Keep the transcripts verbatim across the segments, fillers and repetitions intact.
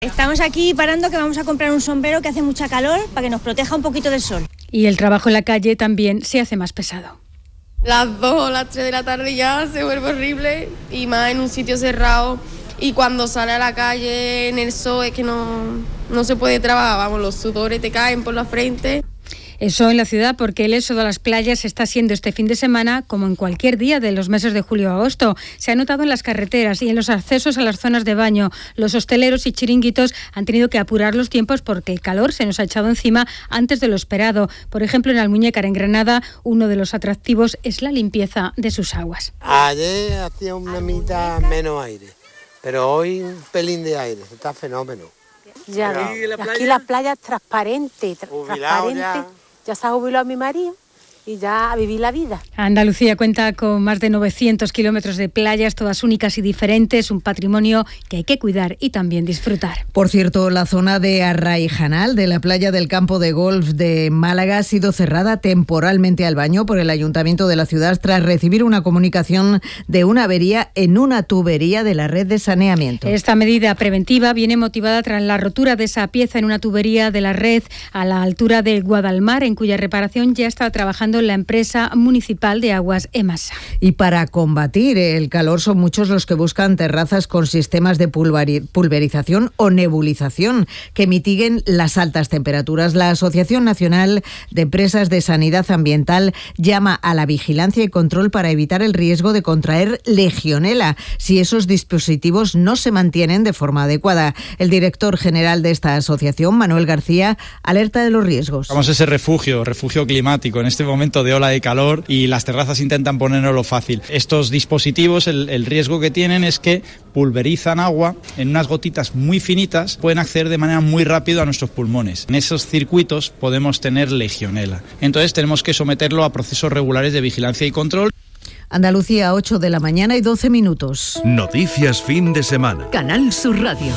Estamos aquí parando que vamos a comprar un sombrero que hace mucha calor para que nos proteja un poquito del sol. Y el trabajo en la calle también se hace más pesado. Las dos o las tres de la tarde ya se vuelve horrible y más en un sitio cerrado. Y cuando sale a la calle en el sol es que no, no se puede trabajar, vamos, los sudores te caen por la frente. Eso en la ciudad, porque el éxodo a las playas está siendo este fin de semana como en cualquier día de los meses de julio a agosto. Se ha notado en las carreteras y en los accesos a las zonas de baño. Los hosteleros y chiringuitos han tenido que apurar los tiempos porque el calor se nos ha echado encima antes de lo esperado. Por ejemplo, en Almuñécar, en Granada, uno de los atractivos es la limpieza de sus aguas. Ayer hacía una mitad menos aire, pero hoy un pelín de aire. Está fenómeno. Ya ves, la aquí la playa es transparente, tra- transparente. Ya. Ya se ha jubilado mi marido y ya a vivir la vida. Andalucía cuenta con más de novecientos kilómetros de playas, todas únicas y diferentes, un patrimonio que hay que cuidar y también disfrutar. Por cierto, la zona de Arraijanal, de la playa del campo de golf de Málaga, ha sido cerrada temporalmente al baño por el Ayuntamiento de la ciudad tras recibir una comunicación de una avería en una tubería de la red de saneamiento. Esta medida preventiva viene motivada tras la rotura de esa pieza en una tubería de la red a la altura del Guadalmar, en cuya reparación ya está trabajando la empresa municipal de aguas EMASA. Y para combatir el calor son muchos los que buscan terrazas con sistemas de pulverización o nebulización que mitiguen las altas temperaturas. La Asociación Nacional de Empresas de Sanidad Ambiental llama a la vigilancia y control para evitar el riesgo de contraer legionela si esos dispositivos no se mantienen de forma adecuada. El director general de esta asociación, Manuel García, alerta de los riesgos. Vamos a ese refugio, refugio climático en este momento de ola de calor y las terrazas intentan ponernoslo fácil. Estos dispositivos, el, el riesgo que tienen es que pulverizan agua en unas gotitas muy finitas, pueden acceder de manera muy rápida a nuestros pulmones. En esos circuitos podemos tener legionela. Entonces tenemos que someterlo a procesos regulares de vigilancia y control. Andalucía, ocho de la mañana y doce minutos. Noticias fin de semana. Canal Sur Radio.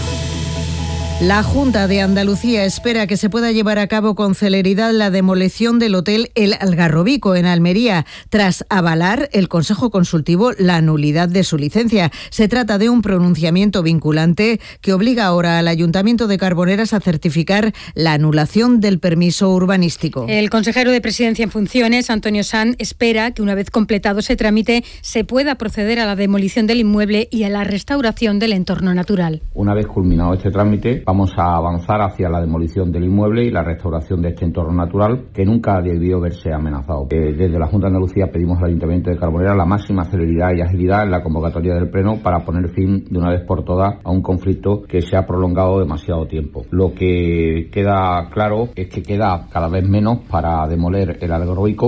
La Junta de Andalucía espera que se pueda llevar a cabo con celeridad la demolición del hotel El Algarrobico en Almería, tras avalar el Consejo Consultivo la nulidad de su licencia. Se trata de un pronunciamiento vinculante que obliga ahora al Ayuntamiento de Carboneras a certificar la anulación del permiso urbanístico. El consejero de Presidencia en funciones, Antonio Sanz, espera que una vez completado ese trámite se pueda proceder a la demolición del inmueble y a la restauración del entorno natural. Una vez culminado este trámite, vamos a avanzar hacia la demolición del inmueble y la restauración de este entorno natural que nunca ha debido verse amenazado. Eh, desde la Junta de Andalucía pedimos al Ayuntamiento de Carboneras la máxima celeridad y agilidad en la convocatoria del Pleno para poner fin de una vez por todas a un conflicto que se ha prolongado demasiado tiempo. Lo que queda claro es que queda cada vez menos para demoler el Algarrobico.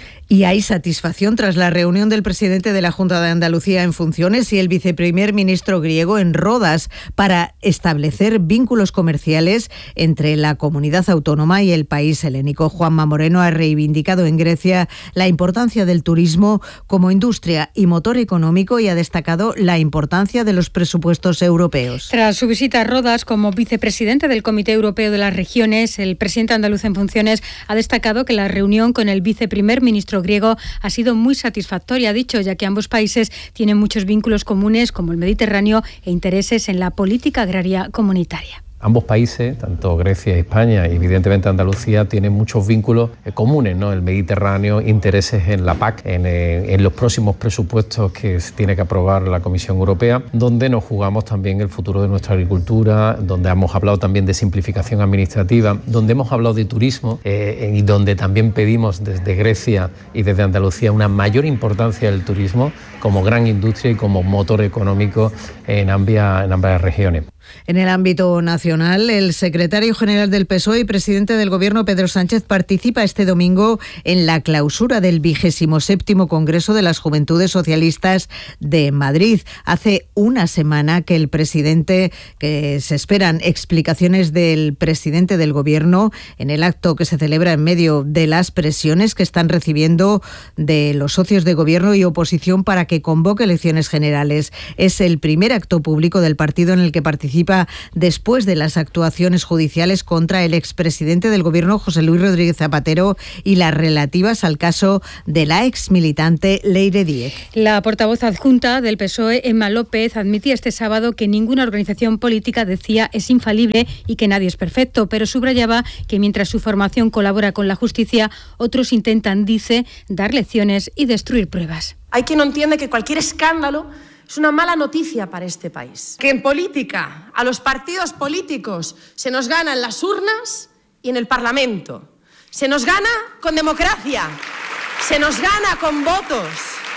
Y hay satisfacción tras la reunión del presidente de la Junta de Andalucía en funciones y el viceprimer ministro griego en Rodas para establecer vínculos comerciales entre la comunidad autónoma y el país helénico. Juanma Moreno ha reivindicado en Grecia la importancia del turismo como industria y motor económico y ha destacado la importancia de los presupuestos europeos. Tras su visita a Rodas como vicepresidente del Comité Europeo de las Regiones, el presidente andaluz en funciones ha destacado que la reunión con el viceprimer ministro griego ha sido muy satisfactoria, ha dicho, ya que ambos países tienen muchos vínculos comunes como el Mediterráneo e intereses en la política agraria comunitaria. Ambos países, tanto Grecia y España y evidentemente Andalucía, tienen muchos vínculos eh, comunes, ¿no? El Mediterráneo, intereses en la P A C, en, eh, en los próximos presupuestos que se tiene que aprobar la Comisión Europea, donde nos jugamos también el futuro de nuestra agricultura, donde hemos hablado también de simplificación administrativa, donde hemos hablado de turismo eh, y donde también pedimos desde Grecia y desde Andalucía una mayor importancia del turismo como gran industria y como motor económico en ambas, en ambas regiones. En el ámbito nacional, el secretario general del P S O E y presidente del Gobierno, Pedro Sánchez, participa este domingo en la clausura del vigésimo séptimo Congreso de las Juventudes Socialistas de Madrid. Hace una semana que el presidente, que se esperan explicaciones del presidente del Gobierno en el acto que se celebra en medio de las presiones que están recibiendo de los socios de Gobierno y oposición para que convoque elecciones generales. Es el primer acto público del partido en el que participa participa después de las actuaciones judiciales contra el expresidente del Gobierno, José Luis Rodríguez Zapatero, y las relativas al caso de la exmilitante Leire Díez. La portavoz adjunta del P S O E, Emma López, admitía este sábado que ninguna organización política, decía, es infalible y que nadie es perfecto, pero subrayaba que mientras su formación colabora con la justicia, otros intentan, dice, dar lecciones y destruir pruebas. Hay quien no entiende que cualquier escándalo es una mala noticia para este país. Que en política, a los partidos políticos se nos gana en las urnas y en el Parlamento. Se nos gana con democracia, se nos gana con votos.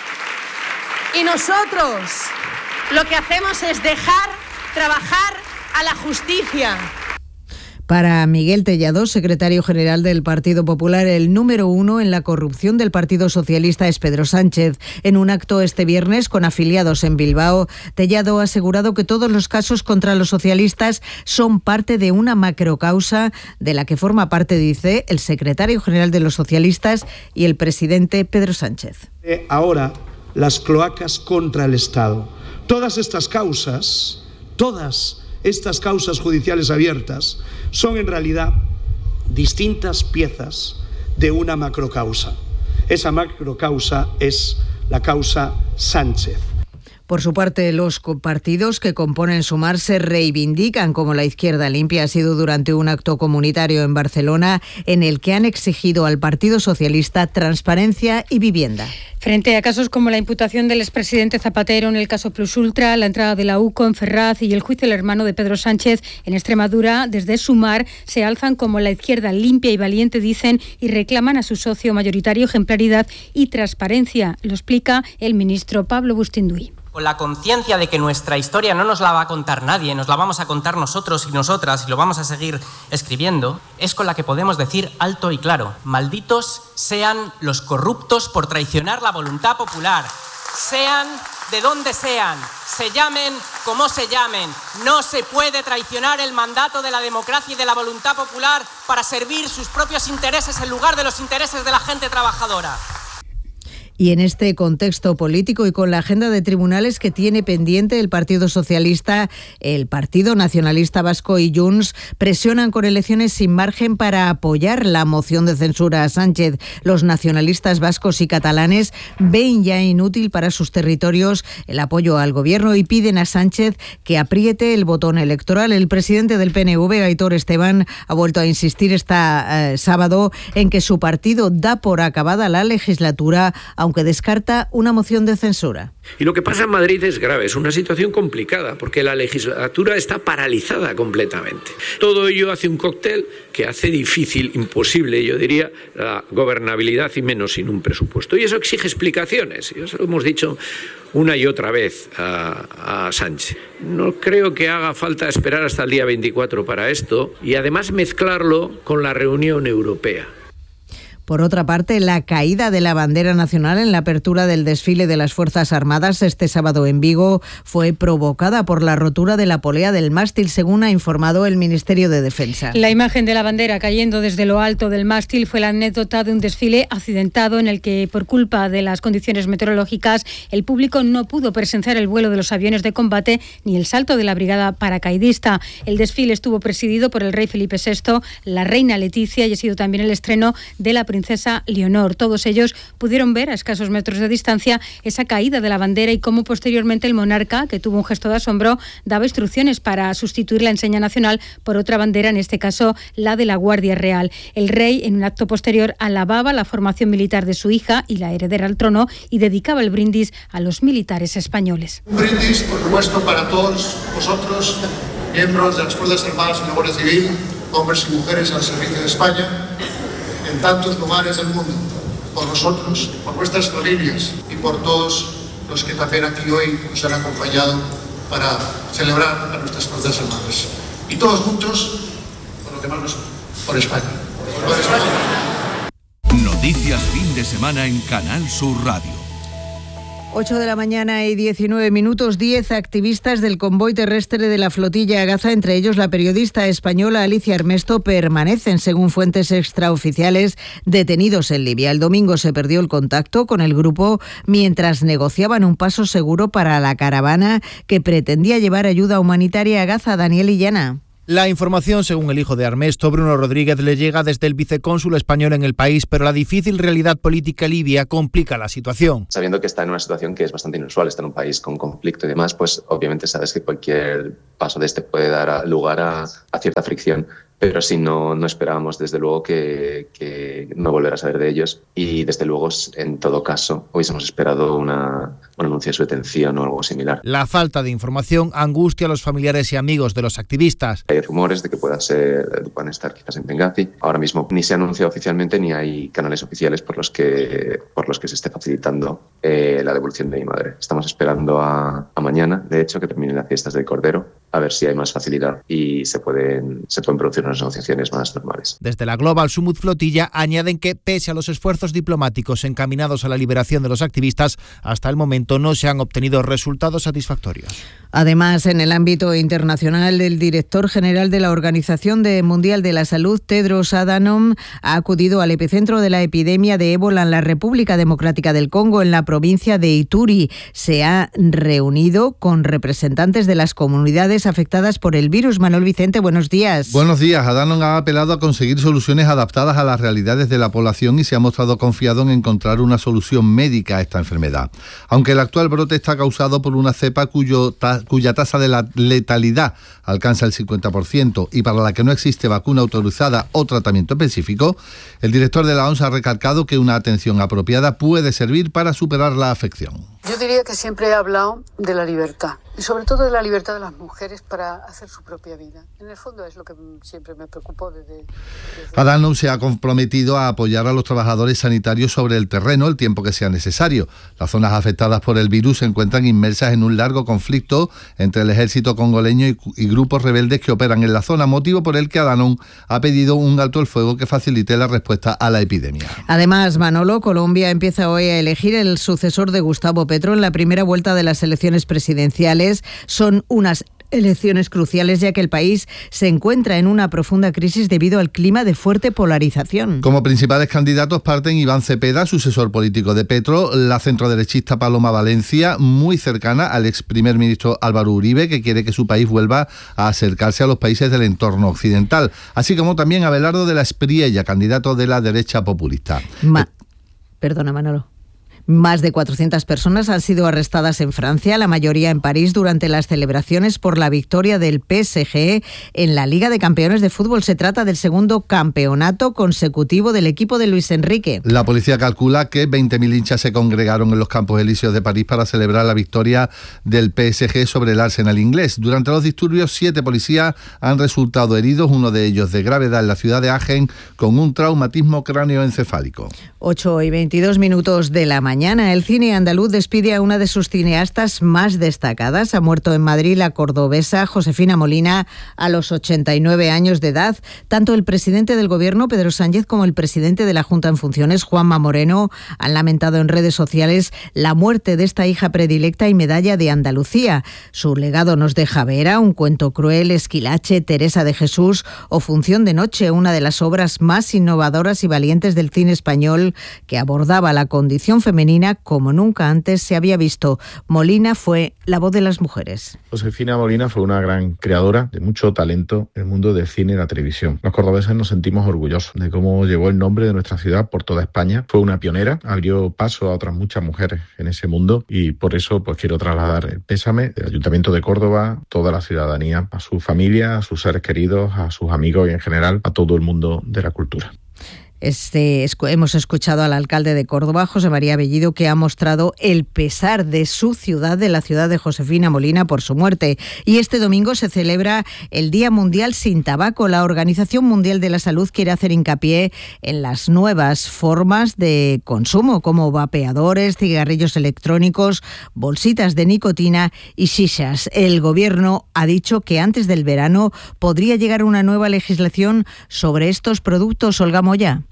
Y nosotros lo que hacemos es dejar trabajar a la justicia. Para Miguel Tellado, secretario general del Partido Popular, el número uno en la corrupción del Partido Socialista es Pedro Sánchez. En un acto este viernes con afiliados en Bilbao, Tellado ha asegurado que todos los casos contra los socialistas son parte de una macrocausa de la que forma parte, dice, el secretario general de los socialistas y el presidente Pedro Sánchez. Ahora, las cloacas contra el Estado. Todas estas causas, todas estas causas judiciales abiertas, son en realidad distintas piezas de una macrocausa. Esa macrocausa es la causa Sánchez. Por su parte, los partidos que componen Sumar se reivindican como la Izquierda Limpia. Ha sido durante un acto comunitario en Barcelona en el que han exigido al Partido Socialista transparencia y vivienda. Frente a casos como la imputación del expresidente Zapatero en el caso Plus Ultra, la entrada de la U C O en Ferraz y el juicio del hermano de Pedro Sánchez en Extremadura, desde Sumar se alzan como la izquierda limpia y valiente, dicen, y reclaman a su socio mayoritario ejemplaridad y transparencia. Lo explica el ministro Pablo Bustinduy. Con la conciencia de que nuestra historia no nos la va a contar nadie, nos la vamos a contar nosotros y nosotras y lo vamos a seguir escribiendo, es con la que podemos decir alto y claro: malditos sean los corruptos por traicionar la voluntad popular, sean de donde sean, se llamen como se llamen. No se puede traicionar el mandato de la democracia y de la voluntad popular para servir sus propios intereses en lugar de los intereses de la gente trabajadora. Y en este contexto político y con la agenda de tribunales que tiene pendiente el Partido Socialista, el Partido Nacionalista Vasco y Junts presionan con elecciones sin margen para apoyar la moción de censura a Sánchez. Los nacionalistas vascos y catalanes ven ya inútil para sus territorios el apoyo al gobierno y piden a Sánchez que apriete el botón electoral. El presidente del P N V, Aitor Esteban, ha vuelto a insistir este eh, sábado en que su partido da por acabada la legislatura, aunque descarta una moción de censura. Y lo que pasa en Madrid es grave, es una situación complicada, porque la legislatura está paralizada completamente. Todo ello hace un cóctel que hace difícil, imposible, yo diría, la gobernabilidad y menos sin un presupuesto. Y eso exige explicaciones, y eso lo hemos dicho una y otra vez a, a Sánchez. No creo que haga falta esperar hasta el día veinticuatro para esto, y además mezclarlo con la reunión europea. Por otra parte, la caída de la bandera nacional en la apertura del desfile de las Fuerzas Armadas este sábado en Vigo fue provocada por la rotura de la polea del mástil, según ha informado el Ministerio de Defensa. La imagen de la bandera cayendo desde lo alto del mástil fue la anécdota de un desfile accidentado en el que, por culpa de las condiciones meteorológicas, el público no pudo presenciar el vuelo de los aviones de combate ni el salto de la brigada paracaidista. El desfile estuvo presidido por el rey Felipe sexto, la reina Leticia y ha sido también el estreno de la princesa Leonor. Todos ellos pudieron ver a escasos metros de distancia esa caída de la bandera y cómo posteriormente el monarca, que tuvo un gesto de asombro, daba instrucciones para sustituir la enseña nacional por otra bandera, en este caso la de la Guardia Real. El rey, en un acto posterior, alababa la formación militar de su hija y la heredera al trono y dedicaba el brindis a los militares españoles. Un brindis, por supuesto, para todos vosotros, miembros de las Fuerzas Armadas y la Guardia Civil, hombres y mujeres al servicio de España, en tantos lugares del mundo, por nosotros, por nuestras familias y por todos los que también aquí hoy nos han acompañado para celebrar a nuestras Fuerzas Armadas. Y todos juntos, por lo que más nos une, por España. Por España. Noticias fin de semana en Canal Sur Radio. ocho de la mañana y diecinueve minutos, diez activistas del convoy terrestre de la flotilla a Gaza, entre ellos la periodista española Alicia Ernesto, permanecen, según fuentes extraoficiales, detenidos en Libia. El domingo se perdió el contacto con el grupo mientras negociaban un paso seguro para la caravana que pretendía llevar ayuda humanitaria a Gaza. Daniel Illana. La información, según el hijo de Armesto, Bruno Rodríguez, le llega desde el vicecónsul español en el país, pero la difícil realidad política libia complica la situación. Sabiendo que está en una situación que es bastante inusual, está en un país con conflicto y demás, pues obviamente sabes que cualquier paso de este puede dar lugar a, a cierta fricción. Pero sí, no, no esperábamos desde luego que, que no volver a saber de ellos y desde luego en todo caso hubiésemos esperado una, un anuncio de su detención o algo similar. La falta de información angustia a los familiares y amigos de los activistas. Hay rumores de que puedan, ser, puedan estar quizás en Benghazi. Ahora mismo ni se ha anunciado oficialmente ni hay canales oficiales por los que, por los que se esté facilitando eh, la devolución de mi madre. Estamos esperando a, a mañana, de hecho, que terminen las fiestas del Cordero, a ver si hay más facilidad y se pueden, se pueden producir unas negociaciones más normales. Desde la Global Summit Flotilla añaden que, pese a los esfuerzos diplomáticos encaminados a la liberación de los activistas, hasta el momento no se han obtenido resultados satisfactorios. Además, en el ámbito internacional, el director general de la Organización Mundial de la Salud, Tedros Adhanom, ha acudido al epicentro de la epidemia de ébola en la República Democrática del Congo, en la provincia de Ituri. Se ha reunido con representantes de las comunidades afectadas por el virus. Manuel Vicente, buenos días. Buenos días. Adhanom ha apelado a conseguir soluciones adaptadas a las realidades de la población y se ha mostrado confiado en encontrar una solución médica a esta enfermedad. Aunque el actual brote está causado por una cepa cuyo ta- cuya tasa de la letalidad alcanza el cincuenta por ciento y para la que no existe vacuna autorizada o tratamiento específico, el director de la O M S ha recalcado que una atención apropiada puede servir para superar la afección. Yo diría que siempre he hablado de la libertad y sobre todo de la libertad de las mujeres para hacer su propia vida. En el fondo es lo que siempre me preocupó desde... desde... Adhanom se ha comprometido a apoyar a los trabajadores sanitarios sobre el terreno el tiempo que sea necesario. Las zonas afectadas por el virus se encuentran inmersas en un largo conflicto entre el ejército congoleño y, y grupos rebeldes que operan en la zona, motivo por el que Adhanom ha pedido un alto el fuego que facilite la respuesta a la epidemia. Además, Manolo, Colombia empieza hoy a elegir el sucesor de Gustavo Petro en la primera vuelta de las elecciones presidenciales. Son unas elecciones cruciales ya que el país se encuentra en una profunda crisis debido al clima de fuerte polarización. Como principales candidatos parten Iván Cepeda, sucesor político de Petro, la centroderechista Paloma Valencia, muy cercana al ex primer ministro Álvaro Uribe, que quiere que su país vuelva a acercarse a los países del entorno occidental, así como también Abelardo de la Espriella, candidato de la derecha populista. Ma- Perdona, Manolo. Más de cuatrocientas personas han sido arrestadas en Francia, la mayoría en París, durante las celebraciones por la victoria del P S G en la Liga de Campeones de Fútbol. Se trata del segundo campeonato consecutivo del equipo de Luis Enrique. La policía calcula que veinte mil hinchas se congregaron en los Campos Elíseos de París para celebrar la victoria del P S G sobre el Arsenal inglés. Durante los disturbios, siete policías han resultado heridos, uno de ellos de gravedad en la ciudad de Agen, con un traumatismo cráneoencefálico. ocho y veintidós minutos de la mañana. Mañana el cine andaluz despide a una de sus cineastas más destacadas. Ha muerto en Madrid la cordobesa Josefina Molina a los ochenta y nueve años de edad. Tanto el presidente del Gobierno, Pedro Sánchez, como el presidente de la Junta en funciones, Juanma Moreno, han lamentado en redes sociales la muerte de esta hija predilecta y medalla de Andalucía. Su legado nos deja Vera, Un cuento cruel, Esquilache, Teresa de Jesús o Función de noche, una de las obras más innovadoras y valientes del cine español que abordaba la condición femenina como nunca antes se había visto. Molina fue la voz de las mujeres. Josefina Molina fue una gran creadora de mucho talento en el mundo del cine y la televisión. Los cordobeses nos sentimos orgullosos de cómo llevó el nombre de nuestra ciudad por toda España. Fue una pionera, abrió paso a otras muchas mujeres en ese mundo y por eso pues quiero trasladar el pésame del Ayuntamiento de Córdoba, toda la ciudadanía, a su familia, a sus seres queridos, a sus amigos y en general a todo el mundo de la cultura. Este, hemos escuchado al alcalde de Córdoba, José María Bellido, que ha mostrado el pesar de su ciudad, de la ciudad de Josefina Molina, por su muerte. Y este domingo se celebra el Día Mundial sin Tabaco. La Organización Mundial de la Salud quiere hacer hincapié en las nuevas formas de consumo, como vapeadores, cigarrillos electrónicos, bolsitas de nicotina y shishas. El Gobierno ha dicho que antes del verano podría llegar una nueva legislación sobre estos productos. Olga Moya.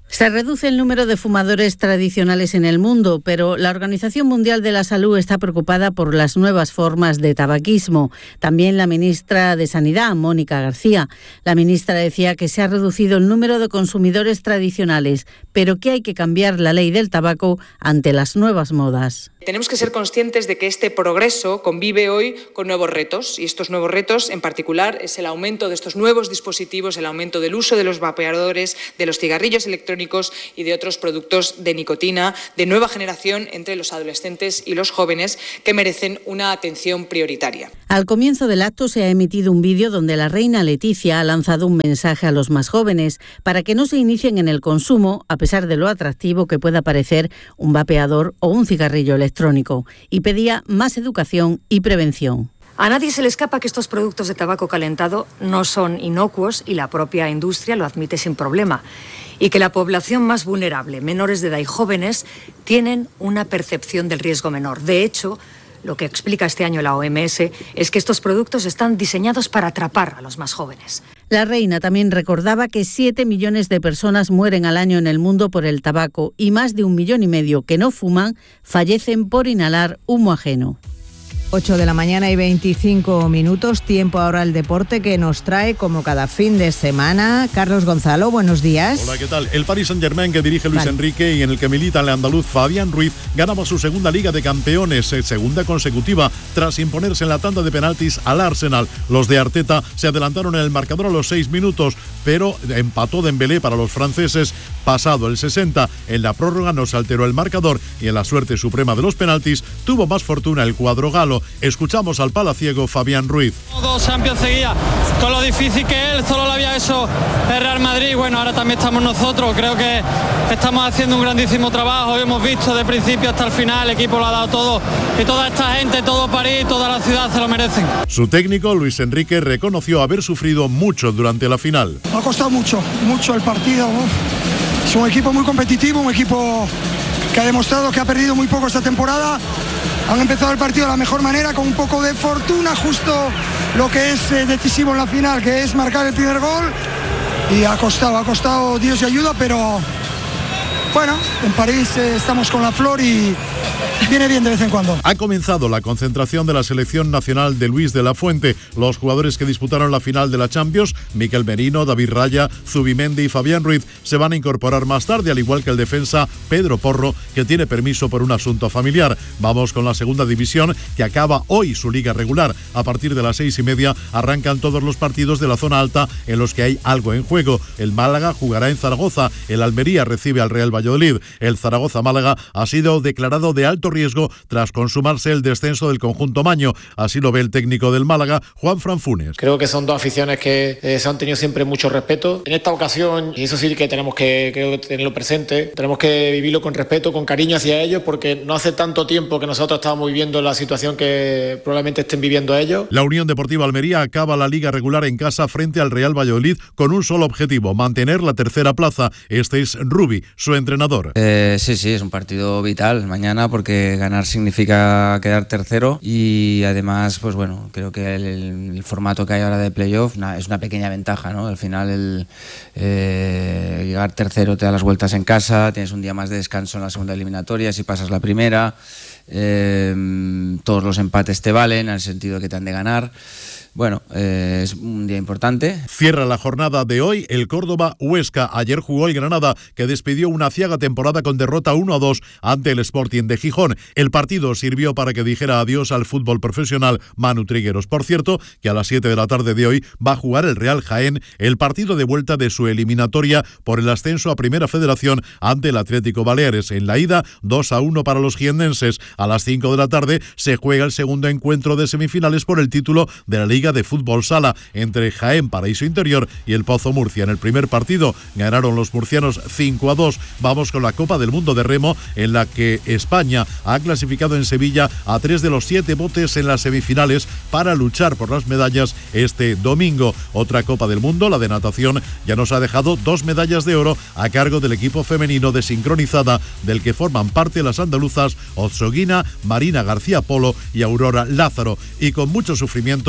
Se reduce el número de fumadores tradicionales en el mundo, pero la Organización Mundial de la Salud está preocupada por las nuevas formas de tabaquismo. También la ministra de Sanidad, Mónica García. La ministra decía que se ha reducido el número de consumidores tradicionales, pero que hay que cambiar la ley del tabaco ante las nuevas modas. Tenemos que ser conscientes de que este progreso convive hoy con nuevos retos, y estos nuevos retos en particular es el aumento de estos nuevos dispositivos, el aumento del uso de los vapeadores, de los cigarrillos electrónicos y de otros productos de nicotina de nueva generación entre los adolescentes y los jóvenes que merecen una atención prioritaria. Al comienzo del acto se ha emitido un vídeo donde la reina Leticia ha lanzado un mensaje a los más jóvenes para que no se inicien en el consumo a pesar de lo atractivo que pueda parecer un vapeador o un cigarrillo electrónico. Y pedía más educación y prevención. A nadie se le escapa que estos productos de tabaco calentado no son inocuos y la propia industria lo admite sin problema. Y que la población más vulnerable, menores de edad y jóvenes, tienen una percepción del riesgo menor. De hecho, lo que explica este año la O M S es que estos productos están diseñados para atrapar a los más jóvenes. La reina también recordaba que siete millones de personas mueren al año en el mundo por el tabaco y más de un millón y medio que no fuman fallecen por inhalar humo ajeno. ocho de la mañana y veinticinco minutos, tiempo ahora al deporte que nos trae como cada fin de semana Carlos Gonzalo, buenos días. Hola, ¿qué tal? El Paris Saint-Germain que dirige Luis vale. Enrique y en el que milita el andaluz Fabián Ruiz ganaba su segunda Liga de Campeones, segunda consecutiva, tras imponerse en la tanda de penaltis al Arsenal. Los de Arteta se adelantaron en el marcador a los seis minutos, pero empató Dembélé para los franceses. Pasado el sesenta, en la prórroga no se alteró el marcador y en la suerte suprema de los penaltis tuvo más fortuna el cuadro galo. Escuchamos al palaciego Fabián Ruiz. Dos Champions seguidas, con lo difícil que él solo lo había hecho el Real Madrid, bueno, ahora también estamos nosotros, creo que estamos haciendo un grandísimo trabajo, hemos visto de principio hasta el final, el equipo lo ha dado todo y toda esta gente, todo París, toda la ciudad se lo merecen. Su técnico Luis Enrique reconoció haber sufrido mucho durante la final. Ha costado mucho, mucho el partido, ¿no? Es un equipo muy competitivo, un equipo que ha demostrado que ha perdido muy poco esta temporada. Han empezado el partido de la mejor manera, con un poco de fortuna, justo lo que es eh, decisivo en la final, que es marcar el primer gol. Y ha costado, ha costado Dios y ayuda, pero bueno, en París eh, estamos con la flor y viene bien de vez en cuando. Ha comenzado la concentración de la selección nacional de Luis de la Fuente. Los jugadores que disputaron la final de la Champions, Mikel Merino, David Raya, Zubimendi y Fabián Ruiz, se van a incorporar más tarde, al igual que el defensa Pedro Porro, que tiene permiso por un asunto familiar. Vamos con la segunda división, que acaba hoy su liga regular. A partir de las seis y media arrancan todos los partidos de la zona alta en los que hay algo en juego. El Málaga jugará en Zaragoza, el Almería recibe al Real Valladolid. El Zaragoza-Málaga ha sido declarado de alto riesgo tras consumarse el descenso del conjunto maño. Así lo ve el técnico del Málaga, Juan Fran Funes. Creo que son dos aficiones que eh, se han tenido siempre mucho respeto. En esta ocasión, y eso sí que tenemos que, que tenerlo presente, tenemos que vivirlo con respeto, con cariño hacia ellos, porque no hace tanto tiempo que nosotros estábamos viviendo la situación que probablemente estén viviendo ellos. La Unión Deportiva Almería acaba la liga regular en casa frente al Real Valladolid con un solo objetivo, mantener la tercera plaza. Este es Rubi, su entrenador. Eh, sí, sí, es un partido vital mañana porque ganar significa quedar tercero y además, pues bueno, creo que el, el formato que hay ahora de playoff nah, es una pequeña ventaja, ¿no? Al final el eh, llegar tercero te da las vueltas en casa, tienes un día más de descanso en la segunda eliminatoria si pasas la primera, eh, todos los empates te valen en el sentido que te han de ganar. Bueno, eh, es un día importante. Cierra la jornada de hoy el Córdoba-Huesca. Ayer jugó el Granada, que despidió una aciaga temporada con derrota uno a dos ante el Sporting de Gijón. El partido sirvió para que dijera adiós al fútbol profesional Manu Trigueros. Por cierto, que a las siete de la tarde de hoy va a jugar el Real Jaén el partido de vuelta de su eliminatoria por el ascenso a Primera Federación ante el Atlético Baleares. En la ida, dos a uno para los jiennenses. A las cinco de la tarde se juega el segundo encuentro de semifinales por el título de la Liga de Fútbol Sala entre Jaén Paraíso Interior y el Pozo Murcia. En el primer partido ganaron los murcianos cinco a dos. Vamos con la Copa del Mundo de Remo, en la que España ha clasificado en Sevilla a tres de los siete botes en las semifinales para luchar por las medallas este domingo. Otra Copa del Mundo, la de natación, ya nos ha dejado dos medallas de oro a cargo del equipo femenino de sincronizada, del que forman parte las andaluzas Otsoguina, Marina García Polo y Aurora Lázaro. Y con mucho sufrimiento, pero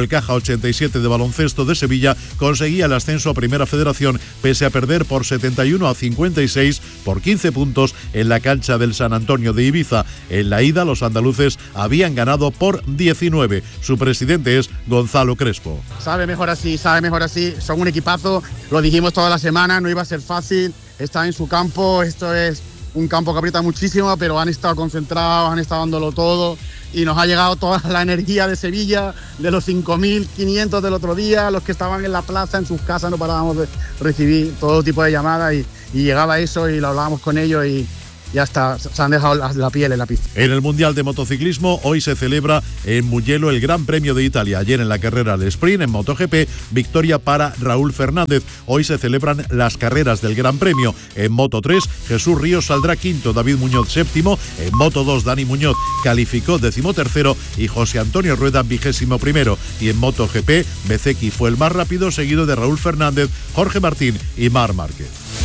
pero el Caja ochenta y siete de baloncesto de Sevilla conseguía el ascenso a Primera Federación pese a perder por setenta y uno a cincuenta y seis por quince puntos en la cancha del San Antonio de Ibiza. En la ida los andaluces habían ganado por diecinueve. Su presidente es Gonzalo Crespo. Sabe mejor así, sabe mejor así. Son un equipazo, lo dijimos toda la semana, no iba a ser fácil. Está en su campo, esto es un campo que aprieta muchísimo, pero han estado concentrados, han estado dándolo todo y nos ha llegado toda la energía de Sevilla, de los cinco mil quinientos del otro día, los que estaban en la plaza, en sus casas, no parábamos de recibir todo tipo de llamadas y, y llegaba eso y lo hablábamos con ellos y ya está, se han dejado la, la piel en la pista. En el Mundial de Motociclismo hoy se celebra en Mugello el Gran Premio de Italia. Ayer en la carrera al sprint en MotoGP, victoria para Raúl Fernández. Hoy se celebran las carreras del Gran Premio. En Moto tres, Jesús Ríos saldrá quinto, David Muñoz séptimo. En Moto dos, Dani Muñoz calificó decimotercero y José Antonio Rueda vigésimo primero. Y en MotoGP, Bezzecchi fue el más rápido, seguido de Raúl Fernández, Jorge Martín y Marc Márquez.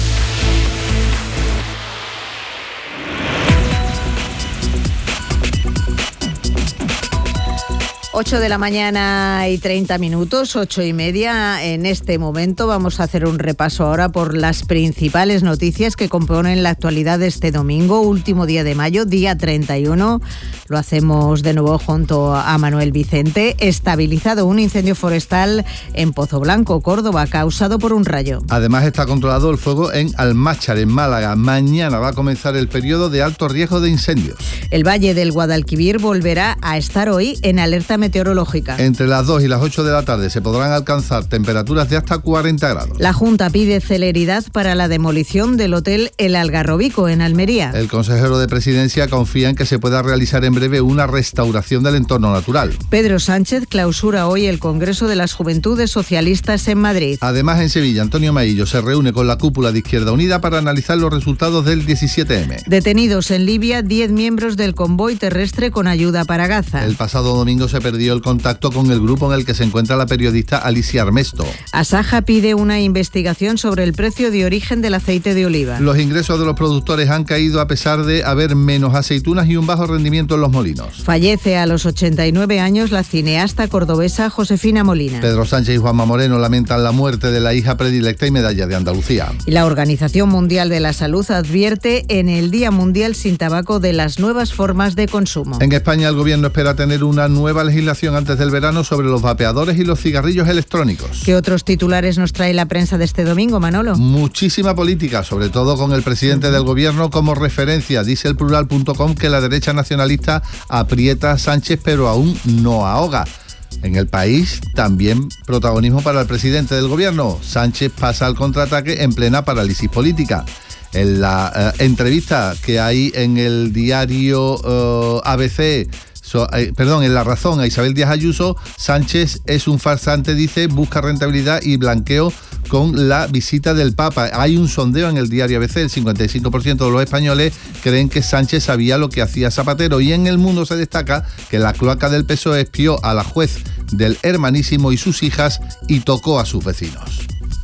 ocho de la mañana y treinta minutos, ocho y media. En este momento vamos a hacer un repaso ahora por las principales noticias que componen la actualidad de este domingo, último día de mayo, día treinta y uno. Lo hacemos de nuevo junto a Manuel Vicente. Estabilizado un incendio forestal en Pozo Blanco, Córdoba, causado por un rayo. Además está controlado el fuego en Almáchar, en Málaga. Mañana va a comenzar el periodo de alto riesgo de incendios. El Valle del Guadalquivir volverá a estar hoy en alerta meteorológica. Entre las dos y las ocho de la tarde se podrán alcanzar temperaturas de hasta cuarenta grados. La Junta pide celeridad para la demolición del hotel El Algarrobico en Almería. El consejero de Presidencia confía en que se pueda realizar en breve una restauración del entorno natural. Pedro Sánchez clausura hoy el Congreso de las Juventudes Socialistas en Madrid. Además, en Sevilla, Antonio Maillo se reúne con la cúpula de Izquierda Unida para analizar los resultados del diecisiete eme. Detenidos en Libia diez miembros del convoy terrestre con ayuda para Gaza. El pasado domingo se perdió el contacto con el grupo en el que se encuentra la periodista Alicia Armesto. Asaja pide una investigación sobre el precio de origen del aceite de oliva. Los ingresos de los productores han caído a pesar de haber menos aceitunas y un bajo rendimiento en los molinos. Fallece a los ochenta y nueve años la cineasta cordobesa Josefina Molina. Pedro Sánchez y Juanma Moreno lamentan la muerte de la hija predilecta y medalla de Andalucía. Y la Organización Mundial de la Salud advierte en el Día Mundial sin Tabaco de las nuevas formas de consumo. En España el gobierno espera tener una nueva legislación antes del verano sobre los vapeadores y los cigarrillos electrónicos. ¿Qué otros titulares nos trae la prensa de este domingo, Manolo? Muchísima política, sobre todo con el presidente del gobierno como referencia. Dice el plural punto com que la derecha nacionalista aprieta a Sánchez pero aún no ahoga. En el país, también protagonismo para el presidente del gobierno. Sánchez pasa al contraataque en plena parálisis política. En la eh, entrevista que hay en el diario eh, A B C, So, eh, perdón, en La Razón a Isabel Díaz Ayuso, Sánchez es un farsante, dice, busca rentabilidad y blanqueo con la visita del Papa. Hay un sondeo en el diario A B C, el cincuenta y cinco por ciento de los españoles creen que Sánchez sabía lo que hacía Zapatero, y en El Mundo se destaca que la cloaca del P S O E espió a la juez del Hermanísimo y sus hijas y tocó a sus vecinos.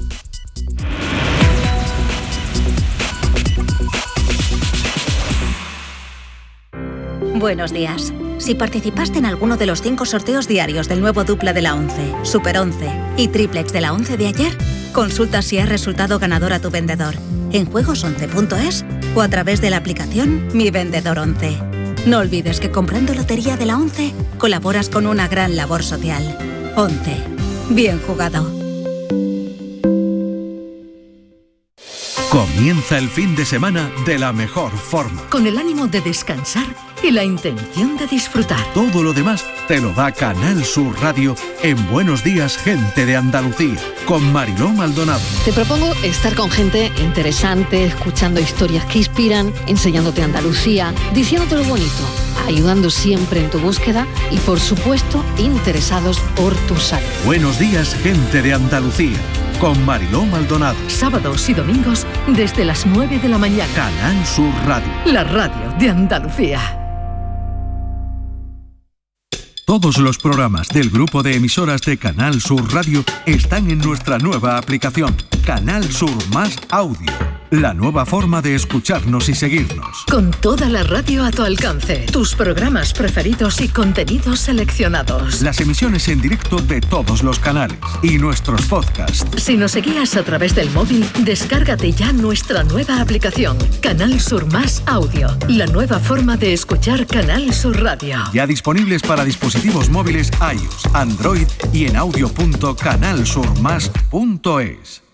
Buenos días. Si participaste en alguno de los cinco sorteos diarios del nuevo dupla de la once, Super once y Triplex de la once de ayer, consulta si has resultado ganador a tu vendedor en juegos once punto es o a través de la aplicación Mi Vendedor once. No olvides que comprando lotería de la once colaboras con una gran labor social. once. Bien jugado. Comienza el fin de semana de la mejor forma. Con el ánimo de descansar y la intención de disfrutar. Todo lo demás te lo da Canal Sur Radio en Buenos Días, Gente de Andalucía, con Mariló Maldonado. Te propongo estar con gente interesante, escuchando historias que inspiran, enseñándote Andalucía, diciéndote lo bonito, ayudando siempre en tu búsqueda y, por supuesto, interesados por tu salud. Buenos Días, Gente de Andalucía, con Mariló Maldonado. Sábados y domingos desde las nueve de la mañana. Canal Sur Radio. La radio de Andalucía. Todos los programas del grupo de emisoras de Canal Sur Radio están en nuestra nueva aplicación, Canal Sur Más Audio. la nueva forma de escucharnos y seguirnos. Con toda la radio a tu alcance, tus programas preferidos y contenidos seleccionados. Las emisiones en directo de todos los canales y nuestros podcasts. Si nos seguías a través del móvil, descárgate ya nuestra nueva aplicación, Canal Sur Más Audio, la nueva forma de escuchar Canal Sur Radio. Ya disponibles para dispositivos móviles iOS, Android y en audio punto canal sur más punto es.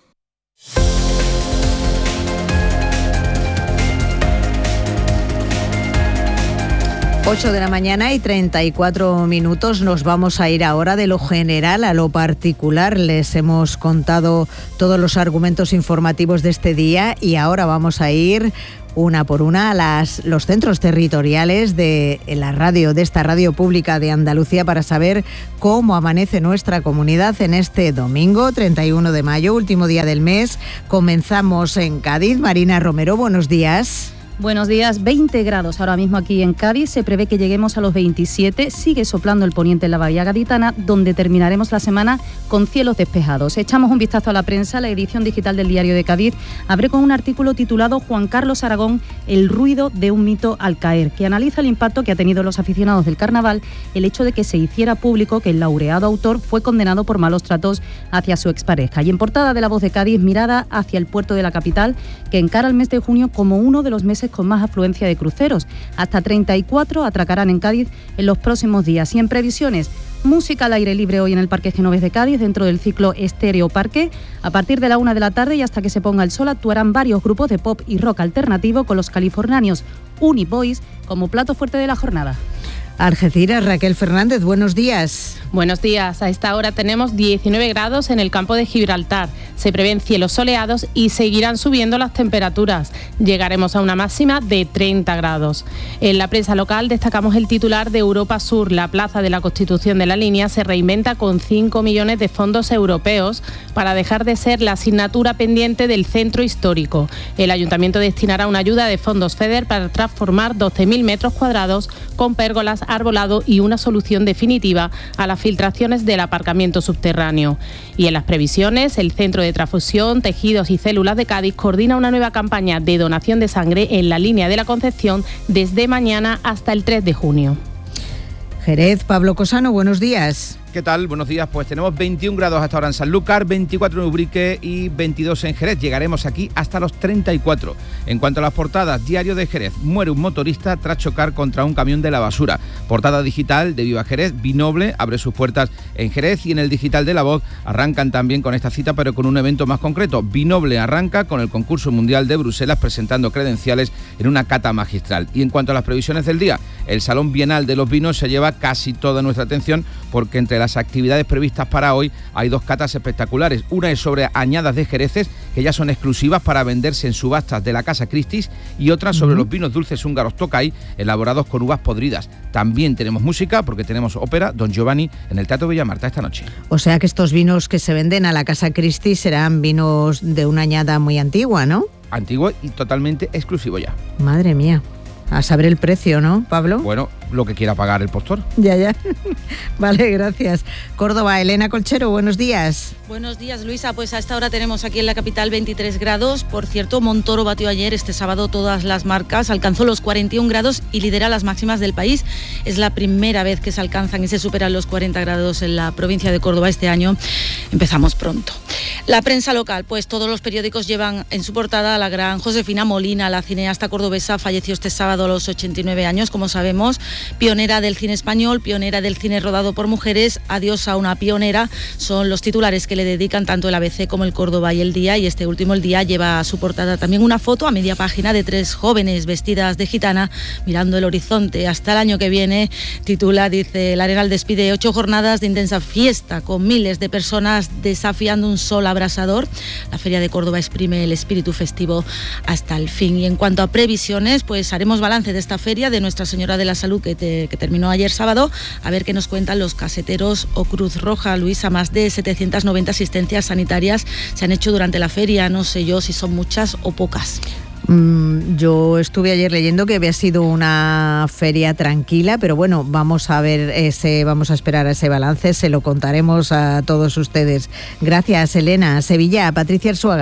ocho de la mañana y treinta y cuatro minutos. Nos vamos a ir ahora de lo general a lo particular. Les hemos contado todos los argumentos informativos de este día y ahora vamos a ir una por una a las, los centros territoriales de la radio, de esta radio pública de Andalucía, para saber cómo amanece nuestra comunidad en este domingo, treinta y uno de mayo, último día del mes. Comenzamos en Cádiz. Marina Romero, buenos días. Buenos días, veinte grados ahora mismo aquí en Cádiz, se prevé que lleguemos a los veintisiete, sigue soplando el poniente en la Bahía Gaditana, donde terminaremos la semana con cielos despejados. Echamos un vistazo a la prensa, la edición digital del Diario de Cádiz abre con un artículo titulado Juan Carlos Aragón, el ruido de un mito al caer, que analiza el impacto que ha tenido en los aficionados del carnaval el hecho de que se hiciera público que el laureado autor fue condenado por malos tratos hacia su expareja. Y en portada de La Voz de Cádiz, mirada hacia el puerto de la capital, que encara el mes de junio como uno de los meses con más afluencia de cruceros. Hasta treinta y cuatro atracarán en Cádiz en los próximos días. Y en previsiones, música al aire libre hoy en el Parque Genovés de Cádiz, dentro del ciclo Estéreo Parque. A partir de la una de la tarde y hasta que se ponga el sol actuarán varios grupos de pop y rock alternativo con los californianos Uniboys como plato fuerte de la jornada. Algeciras, Raquel Fernández, buenos días. Buenos días. A esta hora tenemos diecinueve grados en el campo de Gibraltar. Se prevén cielos soleados y seguirán subiendo las temperaturas. Llegaremos a una máxima de treinta grados. En la prensa local destacamos el titular de Europa Sur. La Plaza de la Constitución de la Línea se reinventa con cinco millones de fondos europeos para dejar de ser la asignatura pendiente del centro histórico. El ayuntamiento destinará una ayuda de fondos FEDER para transformar doce mil metros cuadrados con pérgolas, arbolado y una solución definitiva a las filtraciones del aparcamiento subterráneo. Y en las previsiones, el Centro de Transfusión, Tejidos y Células de Cádiz coordina una nueva campaña de donación de sangre en la línea de la Concepción desde mañana hasta el tres de junio. Jerez, Pablo Cosano, buenos días. ¿Qué tal? Buenos días. Pues tenemos veintiún grados hasta ahora en Sanlúcar, veinticuatro en Ubrique y veintidós en Jerez. Llegaremos aquí hasta los treinta y cuatro. En cuanto a las portadas, Diario de Jerez. Muere un motorista tras chocar contra un camión de la basura. Portada digital de Viva Jerez. Vinoble abre sus puertas en Jerez y en el digital de La Voz arrancan también con esta cita, pero con un evento más concreto. Vinoble arranca con el concurso mundial de Bruselas presentando credenciales en una cata magistral. Y en cuanto a las previsiones del día, el Salón Bienal de los Vinos se lleva casi toda nuestra atención porque entre las actividades previstas para hoy hay dos catas espectaculares. Una es sobre añadas de Jereces, que ya son exclusivas para venderse en subastas de la Casa Christie's, y otra sobre uh-huh. los vinos dulces húngaros Tokay, elaborados con uvas podridas. También tenemos música, porque tenemos ópera Don Giovanni en el Teatro Villamarta esta noche. O sea que estos vinos que se venden a la Casa Christie's serán vinos de una añada muy antigua, ¿no? Antiguo y totalmente exclusivo ya. Madre mía. A saber el precio, ¿no, Pablo? Bueno, lo que quiera pagar el postor. Ya, ya. Vale, gracias. Córdoba, Elena Colchero, buenos días. Buenos días, Luisa. Pues a esta hora tenemos aquí en la capital veintitrés grados. Por cierto, Montoro batió ayer, este sábado, todas las marcas. Alcanzó los cuarenta y un grados y lidera las máximas del país. Es la primera vez que se alcanzan y se superan los cuarenta grados en la provincia de Córdoba este año. Empezamos pronto. La prensa local, pues todos los periódicos llevan en su portada a la gran Josefina Molina, la cineasta cordobesa, falleció este sábado a los ochenta y nueve años, como sabemos. Pionera del cine español, pionera del cine rodado por mujeres, adiós a una pionera, son los titulares que le dedican tanto el A B C como el Córdoba y El Día, y este último, El Día, lleva a su portada también una foto a media página de tres jóvenes vestidas de gitana mirando el horizonte. Hasta el año que viene, titula, dice, el Arenal despide ocho jornadas de intensa fiesta con miles de personas desafiando un sol abrasador. La Feria de Córdoba exprime el espíritu festivo hasta el fin. Y en cuanto a previsiones, pues haremos balance de esta feria de Nuestra Señora de la Salud que, te, que terminó ayer sábado, a ver qué nos cuentan los caseteros o Cruz Roja. Luisa, más de setecientas noventa asistencias sanitarias se han hecho durante la feria, no sé yo si son muchas o pocas. Mm, yo estuve ayer leyendo que había sido una feria tranquila, pero bueno, vamos a ver ese, vamos a esperar a ese balance, se lo contaremos a todos ustedes. Gracias, Elena. Sevilla, Patricia Arzuaga.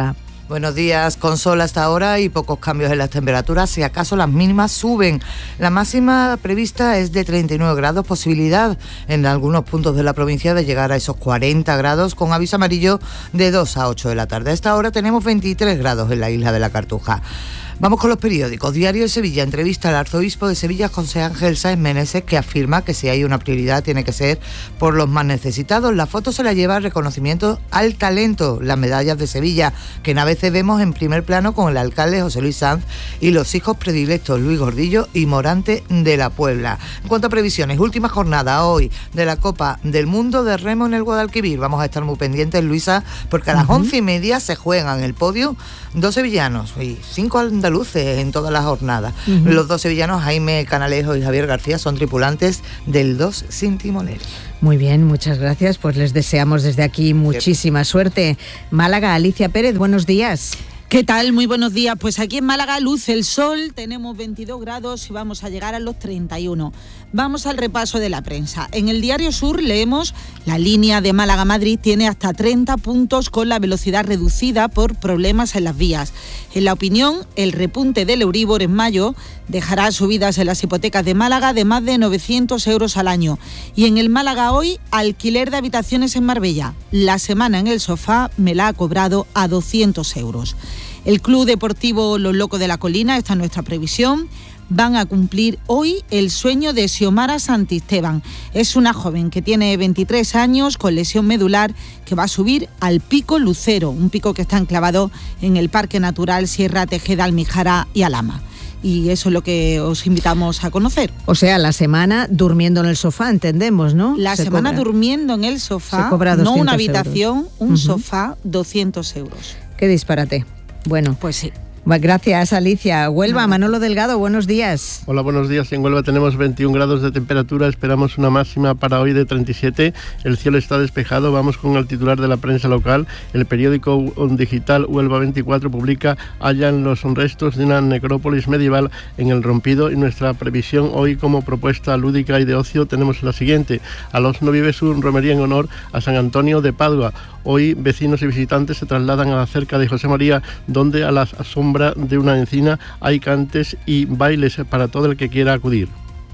Buenos días, con sol hasta ahora y pocos cambios en las temperaturas, si acaso las mínimas suben. La máxima prevista es de treinta y nueve grados, posibilidad en algunos puntos de la provincia de llegar a esos cuarenta grados, con aviso amarillo de dos a ocho de la tarde. A esta hora tenemos veintitrés grados en la isla de la Cartuja. Vamos con los periódicos. Diario de Sevilla entrevista al arzobispo de Sevilla, José Ángel Sáenz Meneses, que afirma que si hay una prioridad tiene que ser por los más necesitados. La foto se la lleva el reconocimiento al talento, las medallas de Sevilla, que a veces vemos en primer plano con el alcalde José Luis Sanz y los hijos predilectos Luis Gordillo y Morante de la Puebla. En cuanto a previsiones, última jornada hoy de la Copa del Mundo de Remo en el Guadalquivir. Vamos a estar muy pendientes, Luisa, porque a las uh-huh. once y media se juegan el podio dos sevillanos y cinco andaluces en todas las jornadas. Uh-huh. Los dos sevillanos, Jaime Canalejo y Javier García, son tripulantes del dos sin timonel. Muy bien, muchas gracias. Pues les deseamos desde aquí muchísima suerte. Málaga, Alicia Pérez, buenos días. ¿Qué tal? Muy buenos días. Pues aquí en Málaga luce el sol, tenemos veintidós grados y vamos a llegar a los treinta y uno. Vamos al repaso de la prensa. En el Diario Sur leemos: la línea de Málaga-Madrid tiene hasta treinta puntos con la velocidad reducida por problemas en las vías. En La Opinión, el repunte del Euribor en mayo dejará subidas en las hipotecas de Málaga de más de novecientos euros al año. Y en el Málaga Hoy, alquiler de habitaciones en Marbella. La semana en el sofá me la ha cobrado a doscientos euros. El Club Deportivo Los Locos de la Colina, esta es nuestra previsión, van a cumplir hoy el sueño de Xiomara Santisteban. Es una joven que tiene veintitrés años con lesión medular que va a subir al Pico Lucero, un pico que está enclavado en el Parque Natural Sierra Tejeda, Almijara y Alhama. Y eso es lo que os invitamos a conocer. O sea, la semana durmiendo en el sofá, entendemos, ¿no? La Se semana cobra. durmiendo en el sofá, Se cobra doscientos no una euros. habitación, un Uh-huh. sofá, doscientos euros. Qué disparate. Bueno, pues sí. Gracias, Alicia. Huelva, Manolo Delgado, buenos días. Hola, buenos días. En Huelva tenemos veintiún grados de temperatura, esperamos una máxima para hoy de treinta y siete. El cielo está despejado, vamos con el titular de la prensa local. El periódico digital Huelva veinticuatro publica: hallan los restos de una necrópolis medieval en el Rompido. Y nuestra previsión hoy como propuesta lúdica y de ocio tenemos la siguiente: a los no vive su romería en honor a San Antonio de Padua. Hoy vecinos y visitantes se trasladan a la cerca de José María, donde a la sombra de una encina hay cantes y bailes para todo el que quiera acudir.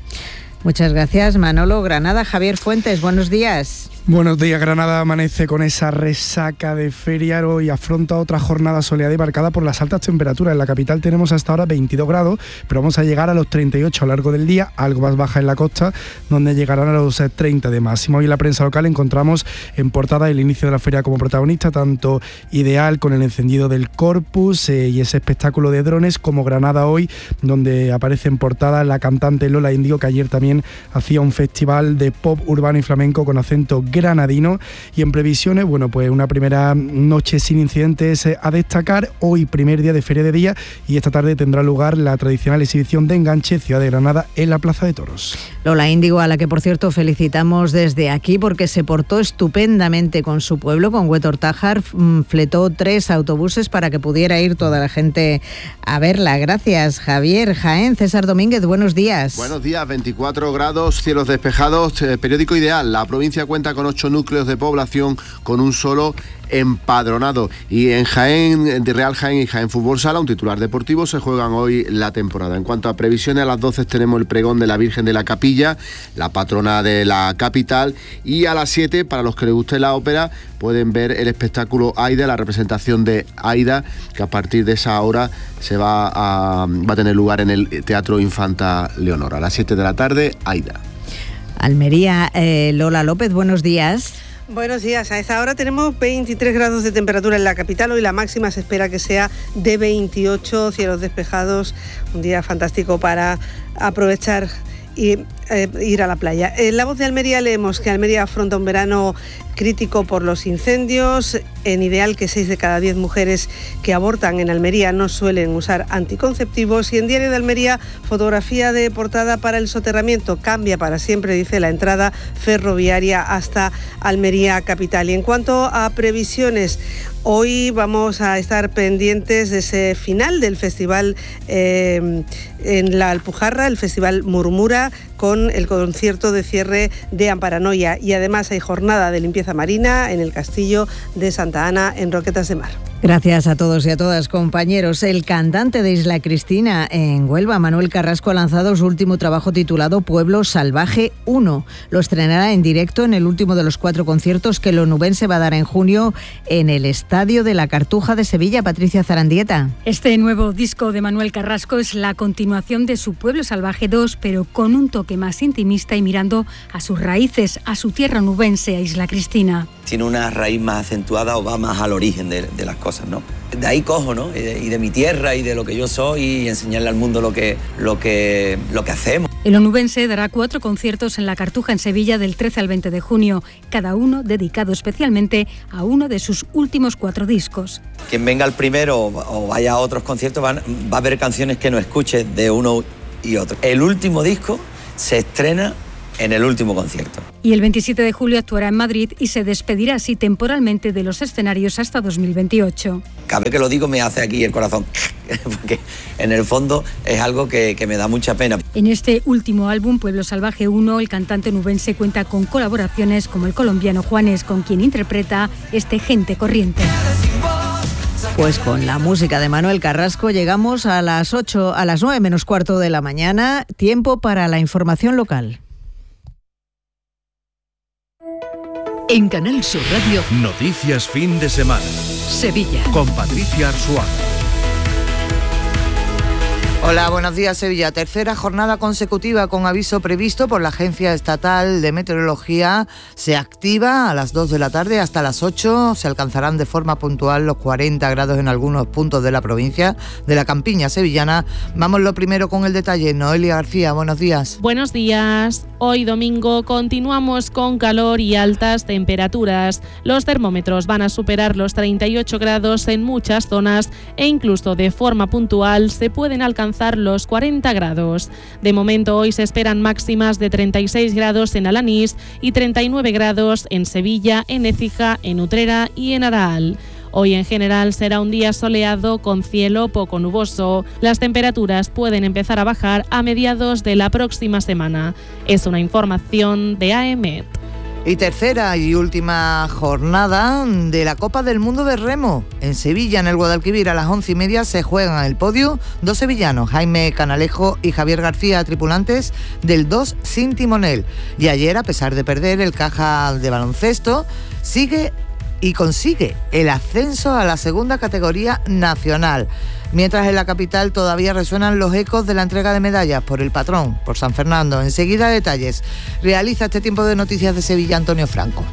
Muchas gracias, Manolo. Granada, Javier Fuentes, buenos días. Buenos días. Granada amanece con esa resaca de feria y afronta otra jornada soleada y marcada por las altas temperaturas. En la capital tenemos hasta ahora veintidós grados, pero vamos a llegar a los treinta y ocho a lo largo del día, algo más baja en la costa, donde llegarán a los treinta de máximo. Hoy en la prensa local encontramos en portada el inicio de la feria como protagonista, tanto Ideal con el encendido del Corpus eh, y ese espectáculo de drones, como Granada Hoy, donde aparece en portada la cantante Lola Índigo, que ayer también hacía un festival de pop urbano y flamenco con acento granadino. Y en previsiones, bueno, pues una primera noche sin incidentes a destacar. Hoy primer día de Feria de Día y esta tarde tendrá lugar la tradicional exhibición de enganche Ciudad de Granada en la Plaza de Toros. Lola Índigo, a la que por cierto felicitamos desde aquí porque se portó estupendamente con su pueblo, con Huetor-Tájar, fletó tres autobuses para que pudiera ir toda la gente a verla. Gracias, Javier. Jaén, César Domínguez, buenos días. Buenos días, veinticuatro grados, cielos despejados, eh, periódico Ideal. La provincia cuenta con ocho núcleos de población con un solo empadronado. Y en Jaén, de Real Jaén y Jaén Fútbol Sala, un titular deportivo, se juegan hoy la temporada. En cuanto a previsiones, a las doce tenemos el pregón de la Virgen de la Capilla, la patrona de la capital, y a las siete, para los que les guste la ópera, pueden ver el espectáculo Aida, la representación de Aida, que a partir de esa hora se va a, va a tener lugar en el Teatro Infanta Leonor. A las siete de la tarde, Aida. Almería, eh, Lola López, buenos días. Buenos días. A esta hora tenemos veintitrés grados de temperatura en la capital. Hoy la máxima se espera que sea de veintiocho, cielos despejados. Un día fantástico para aprovechar y eh, ir a la playa. En La Voz de Almería leemos que Almería afronta un verano crítico por los incendios. En Ideal, que seis de cada diez mujeres que abortan en Almería no suelen usar anticonceptivos. Y en Diario de Almería, fotografía de portada para el soterramiento. Cambia para siempre, dice, la entrada ferroviaria hasta Almería capital. Y en cuanto a previsiones, hoy vamos a estar pendientes de ese final del festival eh, en la Alpujarra, el Festival Murmura, con el concierto de cierre de Amparanoia. Y además hay jornada de limpieza marina en el castillo de Santa Ana en Roquetas de Mar. Gracias a todos y a todas, compañeros. El cantante de Isla Cristina en Huelva, Manuel Carrasco, ha lanzado su último trabajo titulado Pueblo Salvaje uno. Lo estrenará en directo en el último de los cuatro conciertos que el onubense va a dar en junio en el Estadio de la Cartuja de Sevilla. Patricia Zarandieta. Este nuevo disco de Manuel Carrasco es la continuación de su Pueblo Salvaje dos, pero con un toque más intimista y mirando a sus raíces, a su tierra onubense, a Isla Cristina. Tiene una raíz más acentuada o va más al origen de, de las cosas, ¿no? De ahí cojo, ¿no? Y de, y de mi tierra y de lo que yo soy y enseñarle al mundo lo que, lo que, lo que hacemos. El onubense dará cuatro conciertos en la Cartuja en Sevilla del trece al veinte de junio, cada uno dedicado especialmente a uno de sus últimos cuatro discos. Quien venga al primero o, o vaya a otros conciertos van, va a haber canciones que no escuche de uno y otro. El último disco se estrena en el último concierto. Y el veintisiete de julio actuará en Madrid y se despedirá así temporalmente de los escenarios hasta dos mil veintiocho. Cada vez que lo digo me hace aquí el corazón, porque en el fondo es algo que, que me da mucha pena. En este último álbum, Pueblo Salvaje uno, el cantante onubense cuenta con colaboraciones como el colombiano Juanes, con quien interpreta este Gente Corriente. Pues con la música de Manuel Carrasco llegamos a las ocho, a las nueve menos cuarto de la mañana. Tiempo para la información local. En Canal Sur Radio, Noticias fin de semana. Sevilla. Con Patricia Arzuaga. Hola, buenos días, Sevilla. Tercera jornada consecutiva con aviso previsto por la Agencia Estatal de Meteorología. Se activa a las dos de la tarde hasta las ocho. Se alcanzarán de forma puntual los cuarenta grados en algunos puntos de la provincia de la campiña sevillana. Vamos lo primero con el detalle. Noelia García, buenos días. Buenos días. Hoy domingo continuamos con calor y altas temperaturas. Los termómetros van a superar los treinta y ocho grados en muchas zonas e incluso de forma puntual se pueden alcanzar los cuarenta grados. De momento hoy se esperan máximas de treinta y seis grados en Alanís y treinta y nueve grados en Sevilla, en Écija, en Utrera y en Araal. Hoy en general será un día soleado con cielo poco nuboso. Las temperaturas pueden empezar a bajar a mediados de la próxima semana. Es una información de A E M E T. Y tercera y última jornada de la Copa del Mundo de Remo. En Sevilla, en el Guadalquivir, a las once y media se juegan el podio dos sevillanos, Jaime Canalejo y Javier García, tripulantes del dos sin timonel. Y ayer, a pesar de perder, el Caja de baloncesto sigue y consigue el ascenso a la segunda categoría nacional. Mientras en la capital todavía resuenan los ecos de la entrega de medallas por el patrón, por San Fernando. Enseguida detalles. Realiza este tiempo de noticias de Sevilla Antonio Franco.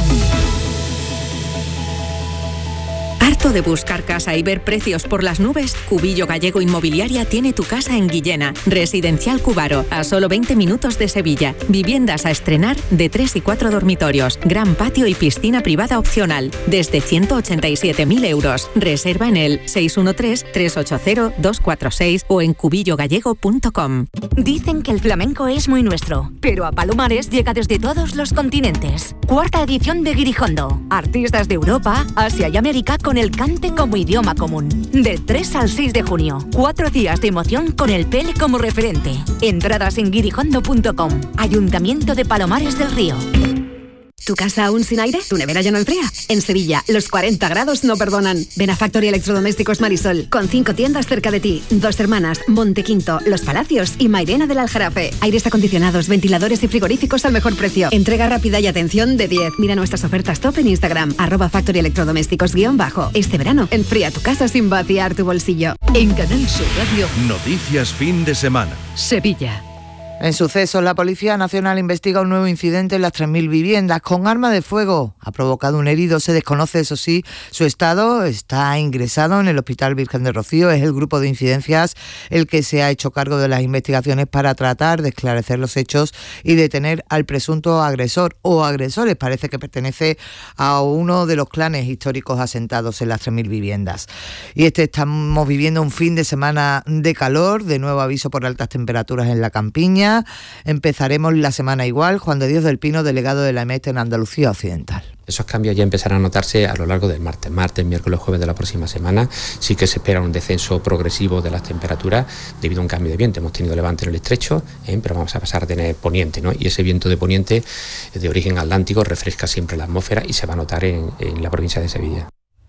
¿Harto de buscar casa y ver precios por las nubes? Cubillo Gallego Inmobiliaria tiene tu casa en Guillena. Residencial Cubaro, a solo veinte minutos de Sevilla. Viviendas a estrenar de tres y cuatro dormitorios. Gran patio y piscina privada opcional. Desde ciento ochenta y siete mil euros. Reserva en el seis uno tres, tres ocho cero, dos cuatro seis o en cubillo gallego punto com. Dicen que el flamenco es muy nuestro, pero a Palomares llega desde todos los continentes. Cuarta edición de Guirijondo. Artistas de Europa, Asia y América con el cante como idioma común. Del tres al seis de junio. Cuatro días de emoción con el Pele como referente. Entradas en guirijondo punto com. Ayuntamiento de Palomares del Río. ¿Tu casa aún sin aire? ¿Tu nevera ya no enfría? En Sevilla, los cuarenta grados no perdonan. Ven a Factory Electrodomésticos Marisol, con cinco tiendas cerca de ti. Dos Hermanas, Montequinto, Los Palacios y Mairena del Aljarafe. Aires acondicionados, ventiladores y frigoríficos al mejor precio. Entrega rápida y atención de diez. Mira nuestras ofertas top en Instagram, arroba Factory Electrodomésticos guión bajo. Este verano, enfría tu casa sin vaciar tu bolsillo. En Canal Sur Radio, Noticias fin de semana. Sevilla. En sucesos, la Policía Nacional investiga un nuevo incidente en las tres mil viviendas con arma de fuego. Ha provocado un herido, se desconoce, eso sí, su estado. Está ingresado en el Hospital Virgen de Rocío. Es el grupo de incidencias el que se ha hecho cargo de las investigaciones para tratar de esclarecer los hechos y detener al presunto agresor o agresores. Parece que pertenece a uno de los clanes históricos asentados en las tres mil viviendas. Y este estamos viviendo un fin de semana de calor, de nuevo aviso por altas temperaturas en la campiña. España. Empezaremos la semana igual. Juan de Dios del Pino, delegado de la E M E T en Andalucía Occidental. Esos cambios ya empezarán a notarse a lo largo del martes, martes, miércoles, jueves de la próxima semana. Sí que se espera un descenso progresivo de las temperaturas debido a un cambio de viento. Hemos tenido levante en el estrecho, ¿eh? pero vamos a pasar a tener poniente, ¿no? Y ese viento de poniente de origen atlántico refresca siempre la atmósfera y se va a notar en, en la provincia de Sevilla.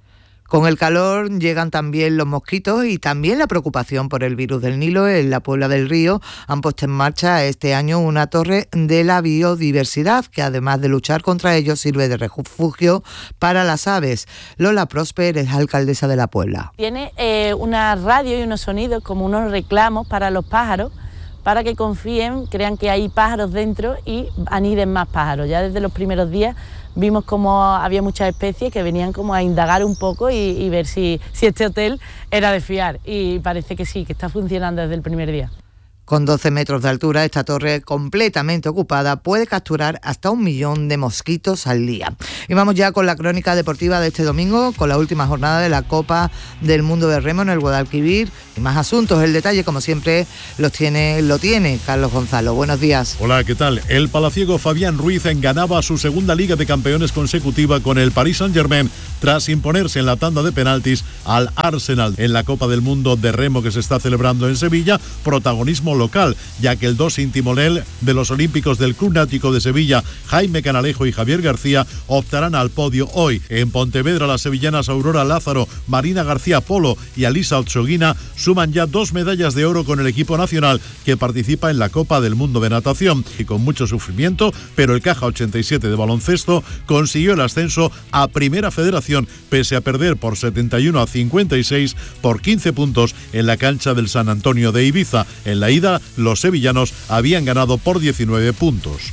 Con el calor llegan también los mosquitos y también la preocupación por el virus del Nilo. En la Puebla del Río han puesto en marcha este año una torre de la biodiversidad que, además de luchar contra ellos, sirve de refugio para las aves. Lola Prosper es alcaldesa de la Puebla. Tiene eh, una radio y unos sonidos como unos reclamos para los pájaros, para que confíen, crean que hay pájaros dentro y aniden más pájaros. Ya desde los primeros días vimos como había muchas especies que venían como a indagar un poco y, y ver si, si este hotel era de fiar, y parece que sí, que está funcionando desde el primer día. Con doce metros de altura, esta torre completamente ocupada puede capturar hasta un millón de mosquitos al día. Y vamos ya con la crónica deportiva de este domingo, con la última jornada de la Copa del Mundo de Remo en el Guadalquivir y más asuntos. El detalle, como siempre, los tiene, lo tiene Carlos Gonzalo. Buenos días. Hola, ¿qué tal? El palaciego Fabián Ruiz ganaba su segunda Liga de Campeones consecutiva con el Paris Saint-Germain tras imponerse en la tanda de penaltis al Arsenal en la Copa del Mundo de Remo que se está celebrando en Sevilla. Protagonismo local, ya que el dos sin timonel de los olímpicos del Club Náutico de Sevilla, Jaime Canalejo y Javier García, optarán al podio hoy. En Pontevedra, las sevillanas Aurora Lázaro, Marina García Polo y Alisa Otsoguina suman ya dos medallas de oro con el equipo nacional que participa en la Copa del Mundo de Natación. Y con mucho sufrimiento, pero el Caja ochenta y siete de baloncesto consiguió el ascenso a Primera Federación, pese a perder por setenta y uno a cincuenta y seis por quince puntos en la cancha del San Antonio de Ibiza. En la ida, los sevillanos habían ganado por diecinueve puntos.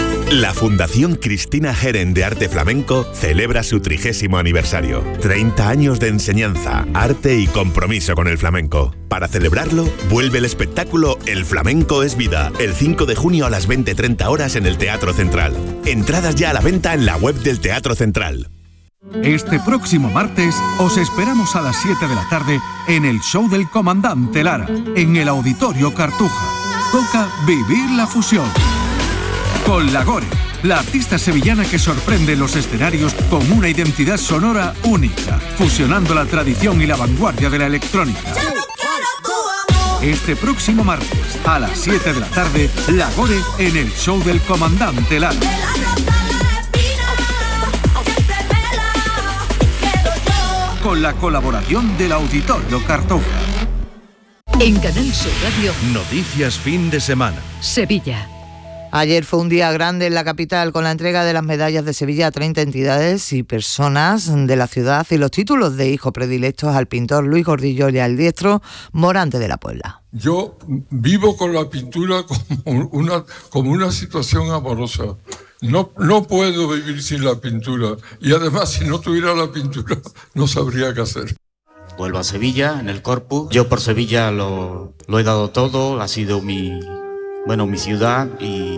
La Fundación Cristina Geren de Arte Flamenco celebra su trigésimo aniversario. treinta años de enseñanza, arte y compromiso con el flamenco. Para celebrarlo, vuelve el espectáculo El Flamenco es Vida, el cinco de junio a las veinte treinta horas en el Teatro Central. Entradas ya a la venta en la web del Teatro Central. Este próximo martes os esperamos a las siete de la tarde en el show del Comandante Lara, en el Auditorio Cartuja. Toca vivir la fusión. Con La Gore, la artista sevillana que sorprende los escenarios con una identidad sonora única, fusionando la tradición y la vanguardia de la electrónica. Este próximo martes, a las siete de la tarde, La Gore en el show del Comandante Lara. Con la colaboración del Auditorio Cartuja. En Canal Sur Radio, Noticias fin de semana. Sevilla. Ayer fue un día grande en la capital con la entrega de las medallas de Sevilla a treinta entidades y personas de la ciudad y los títulos de hijo predilectos al pintor Luis Gordillo y al diestro Morante de la Puebla. Yo vivo con la pintura como una, como una situación amorosa. No, no puedo vivir sin la pintura. Y además, si no tuviera la pintura, no sabría qué hacer. Vuelvo a Sevilla, en el Corpus. Yo por Sevilla lo, lo he dado todo. Ha sido mi, bueno, mi ciudad. Y,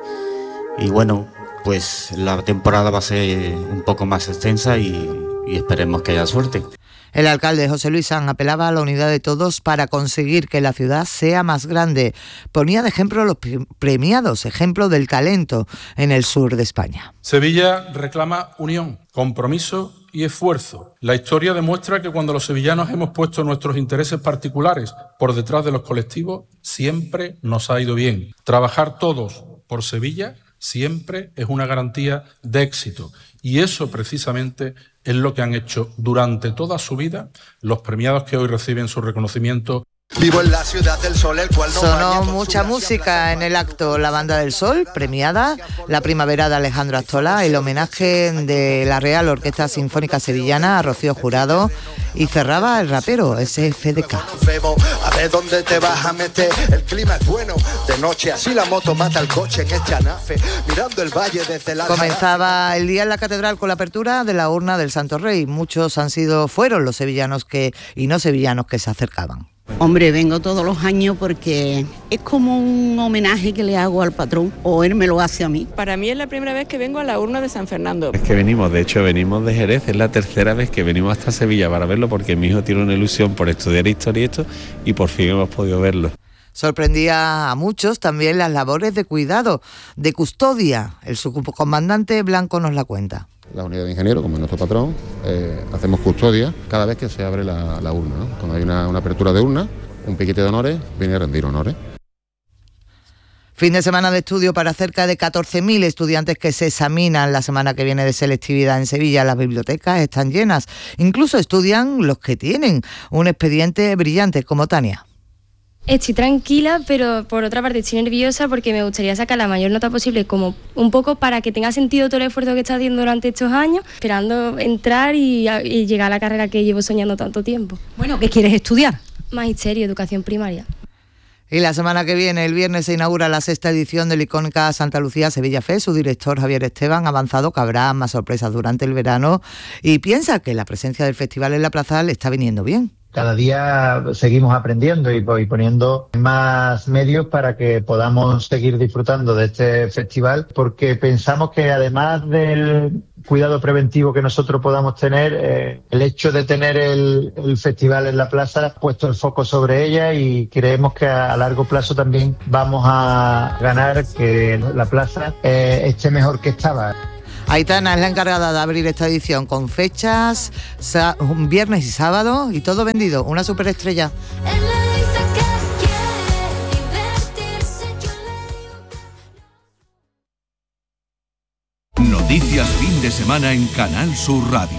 y bueno, pues la temporada va a ser un poco más extensa y, y esperemos que haya suerte. El alcalde José Luis Sanz apelaba a la unidad de todos para conseguir que la ciudad sea más grande. Ponía de ejemplo los premiados, ejemplo del talento en el sur de España. Sevilla reclama unión, compromiso y esfuerzo. La historia demuestra que cuando los sevillanos hemos puesto nuestros intereses particulares por detrás de los colectivos, siempre nos ha ido bien. Trabajar todos por Sevilla siempre es una garantía de éxito. Y eso precisamente es lo que han hecho durante toda su vida los premiados que hoy reciben su reconocimiento. Vivo en la ciudad del sol, el cual no Sonó mucha música en el acto. La Banda del Sol, premiada, la Primavera de Alejandro Astola, el homenaje de la Real Orquesta Sinfónica Sevillana a Rocío Jurado y cerraba el rapero S F D K. A ver dónde te vas a meter, el clima es bueno, de noche así la moto mata el coche en este anafe, mirando el valle desde la... Comenzaba el día en la catedral con la apertura de la urna del Santo Rey. Muchos han sido, fueron los sevillanos que y no sevillanos que se acercaban. Hombre, vengo todos los años porque es como un homenaje que le hago al patrón, o él me lo hace a mí. Para mí es la primera vez que vengo a la urna de San Fernando. Es que venimos, de hecho venimos de Jerez, es la tercera vez que venimos hasta Sevilla para verlo porque mi hijo tiene una ilusión por estudiar historia y esto y por fin hemos podido verlo. Sorprendía a muchos también las labores de cuidado, de custodia. El subcomandante Blanco nos la cuenta. La unidad de ingenieros, como es nuestro patrón, eh, hacemos custodia cada vez que se abre la, la urna, ¿no? Cuando hay una, una apertura de urna, un piquete de honores, viene a rendir honores. Fin de semana de estudio para cerca de catorce mil estudiantes que se examinan la semana que viene de selectividad en Sevilla. Las bibliotecas están llenas. Incluso estudian los que tienen un expediente brillante, como Tania. Estoy tranquila, pero por otra parte estoy nerviosa porque me gustaría sacar la mayor nota posible, como un poco para que tenga sentido todo el esfuerzo que he estado haciendo durante estos años, esperando entrar y, y llegar a la carrera que llevo soñando tanto tiempo. Bueno, ¿qué quieres estudiar? Magisterio, educación primaria. Y la semana que viene, el viernes, se inaugura la sexta edición de la icónica Santa Lucía Sevilla Fest. Su director, Javier Esteban, ha avanzado que habrá más sorpresas durante el verano y piensa que la presencia del festival en la plaza le está viniendo bien. Cada día seguimos aprendiendo y poniendo más medios para que podamos seguir disfrutando de este festival, porque pensamos que además del cuidado preventivo que nosotros podamos tener, eh, el hecho de tener el, el festival en la plaza ha puesto el foco sobre ella y creemos que a, a largo plazo también vamos a ganar que la plaza eh, esté mejor que estaba. Aitana es la encargada de abrir esta edición con fechas, un viernes y sábado y todo vendido, una superestrella. Noticias fin de semana en Canal Sur Radio.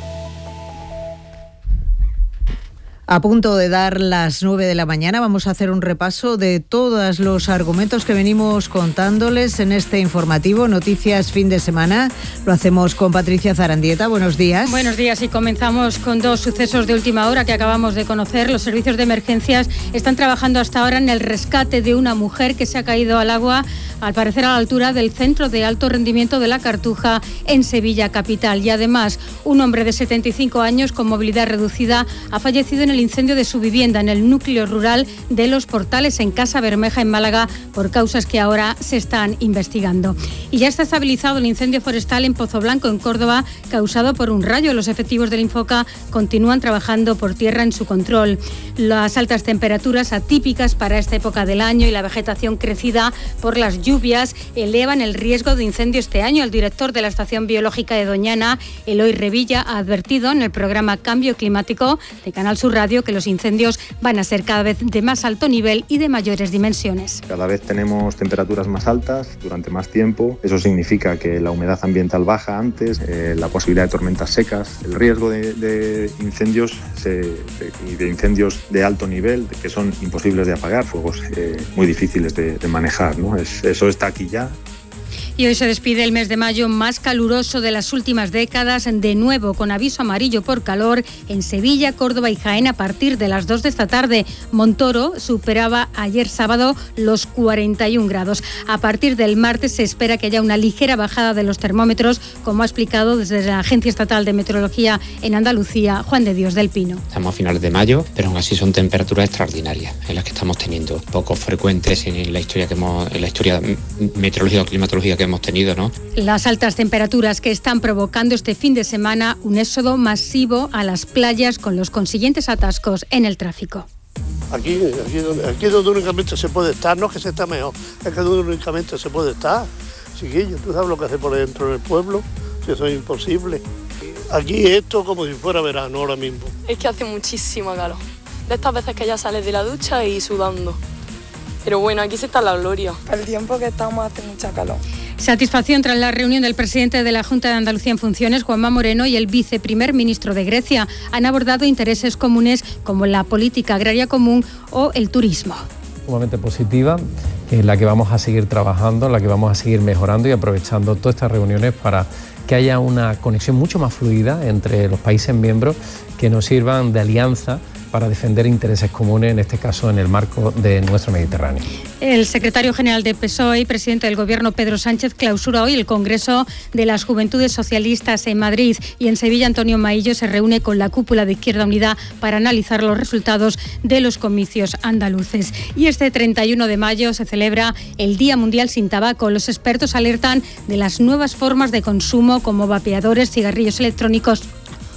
A punto de dar las nueve de la mañana, vamos a hacer un repaso de todos los argumentos que venimos contándoles en este informativo Noticias Fin de Semana. Lo hacemos con Patricia Zarandieta. Buenos días. Buenos días y comenzamos con dos sucesos de última hora que acabamos de conocer. Los servicios de emergencias están trabajando hasta ahora en el rescate de una mujer que se ha caído al agua, al parecer a la altura del Centro de Alto Rendimiento de la Cartuja en Sevilla capital. Y además, un hombre de setenta y cinco años con movilidad reducida ha fallecido en el incendio de su vivienda en el núcleo rural de Los Portales, en Casa Bermeja, en Málaga, por causas que ahora se están investigando. Y ya está estabilizado el incendio forestal en Pozo Blanco, en Córdoba, causado por un rayo. Los efectivos del Infoca continúan trabajando por tierra en su control. Las altas temperaturas atípicas para esta época del año y la vegetación crecida por las lluvias elevan el riesgo de incendio este año. El director de la Estación Biológica de Doñana, Eloy Revilla, ha advertido en el programa Cambio Climático de Canal Sur Radio que los incendios van a ser cada vez de más alto nivel y de mayores dimensiones. Cada vez tenemos temperaturas más altas durante más tiempo. Eso significa que la humedad ambiental baja antes, eh, la posibilidad de tormentas secas, el riesgo de, de incendios se, de, y de incendios de alto nivel que son imposibles de apagar, fuegos eh, muy difíciles de, de manejar, ¿no? Es, eso está aquí ya. Y hoy se despide el mes de mayo más caluroso de las últimas décadas, de nuevo con aviso amarillo por calor en Sevilla, Córdoba y Jaén a partir de las dos de esta tarde. Montoro superaba ayer sábado los cuarenta y un grados. A partir del martes se espera que haya una ligera bajada de los termómetros, como ha explicado desde la Agencia Estatal de Meteorología en Andalucía, Juan de Dios del Pino. Estamos a finales de mayo, pero aún así son temperaturas extraordinarias en las que estamos teniendo, poco frecuentes en la historia que hemos, en la historia meteorológica o climatológica que hemos tenido, ¿no? Las altas temperaturas que están provocando este fin de semana un éxodo masivo a las playas con los consiguientes atascos en el tráfico. Aquí, aquí, aquí donde únicamente se puede estar, no es que se está mejor, es que donde únicamente se puede estar. Chiquillo, tú sabes lo que hace por dentro del pueblo, si eso es imposible. Aquí esto como si fuera verano ahora mismo. Es que hace muchísima calor. De estas veces que ya sales de la ducha y sudando. Pero bueno, aquí se está la gloria. El tiempo que estamos hace mucha calor. Satisfacción tras la reunión del presidente de la Junta de Andalucía en funciones, Juanma Moreno, y el viceprimer ministro de Grecia. Han abordado intereses comunes como la política agraria común o el turismo. Sumamente positiva, en la que vamos a seguir trabajando, en la que vamos a seguir mejorando y aprovechando todas estas reuniones para que haya una conexión mucho más fluida entre los países miembros que nos sirvan de alianza para defender intereses comunes, en este caso en el marco de nuestro Mediterráneo. El secretario general de P S O E y presidente del Gobierno, Pedro Sánchez, clausura hoy el Congreso de las Juventudes Socialistas en Madrid, y en Sevilla Antonio Maillo se reúne con la cúpula de Izquierda Unida para analizar los resultados de los comicios andaluces. Y este treinta y uno de mayo se celebra el Día Mundial sin Tabaco. Los expertos alertan de las nuevas formas de consumo como vapeadores, cigarrillos electrónicos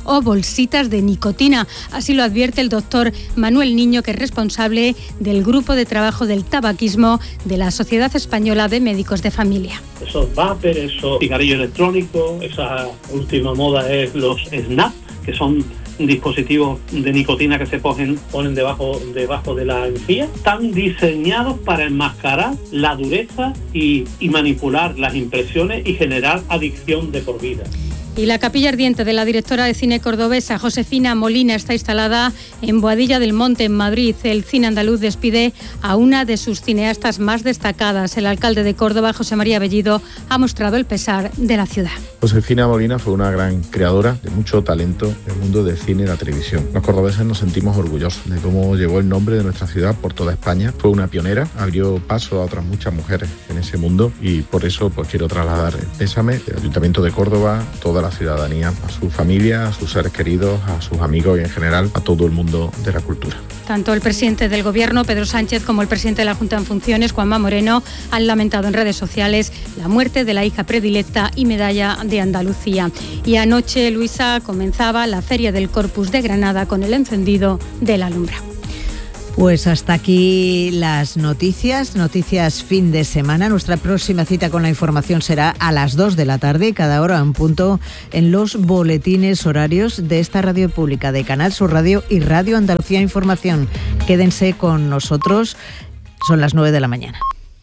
o bolsitas de nicotina. Así lo advierte el doctor Manuel Niño, que es responsable del grupo de trabajo del tabaquismo de la Sociedad Española de Médicos de Familia. Esos vapers, esos cigarrillos electrónicos, esa última moda es los snap, que son dispositivos de nicotina que se ponen, ponen debajo, debajo de la encía. Están diseñados para enmascarar la dureza y, y manipular las impresiones y generar adicción de por vida. Y la capilla ardiente de la directora de cine cordobesa Josefina Molina está instalada en Boadilla del Monte, en Madrid. El cine andaluz despide a una de sus cineastas más destacadas. El alcalde de Córdoba, José María Bellido, ha mostrado el pesar de la ciudad. Josefina Molina fue una gran creadora de mucho talento en el mundo del cine y la televisión. Los cordobeses nos sentimos orgullosos de cómo llevó el nombre de nuestra ciudad por toda España. Fue una pionera, abrió paso a otras muchas mujeres en ese mundo y por eso pues quiero trasladar el pésame del Ayuntamiento de Córdoba, toda la ciudadanía, a su familia, a sus seres queridos, a sus amigos y en general a todo el mundo de la cultura. Tanto el presidente del Gobierno, Pedro Sánchez, como el presidente de la Junta en funciones, Juanma Moreno, han lamentado en redes sociales la muerte de la hija predilecta y medalla de Andalucía. Y anoche, Luisa, comenzaba la Feria del Corpus de Granada con el encendido de la alumbrado. Pues hasta aquí las noticias, noticias fin de semana. Nuestra próxima cita con la información será a las dos de la tarde, cada hora en punto, en los boletines horarios de esta radio pública, de Canal Sur Radio y Radio Andalucía Información. Quédense con nosotros, son las nueve de la mañana.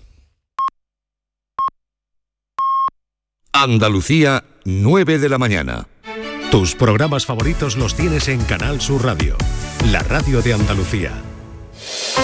Andalucía, nueve de la mañana. Tus programas favoritos los tienes en Canal Sur Radio, la radio de Andalucía.